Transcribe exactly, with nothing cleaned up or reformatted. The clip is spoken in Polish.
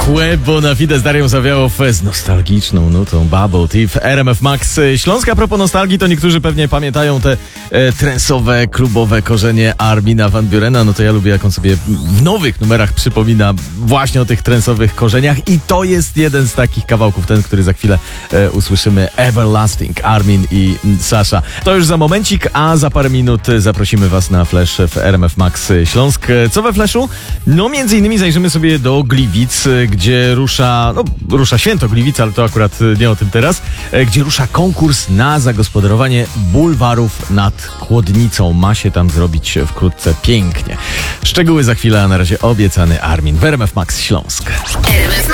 Que bona fide z Darią Zawiałow z nostalgiczną nutą Bubble Tea w R M F Max Śląska. A propos nostalgii, to niektórzy pewnie pamiętają te e, trensowe, klubowe korzenie Armina van Burena. No to ja lubię, jak on sobie w nowych numerach przypomina właśnie o tych trensowych korzeniach. I to jest jeden z takich kawałków, ten, który za chwilę e, usłyszymy. Everlasting, Armin i Sasha. To już za momencik, a za parę minut zaprosimy was na flash w R M F Max Śląsk. Co we flashu? No między innymi zajrzymy sobie do Gliwic, gdzie rusza, no rusza święto Gliwic, ale to akurat nie o tym teraz, gdzie rusza konkurs na zagospodarowanie bulwarów nad Chłodnicą. Ma się tam zrobić wkrótce pięknie. Szczegóły za chwilę, a na razie obiecany Armin w R M F Max Śląsk. R M F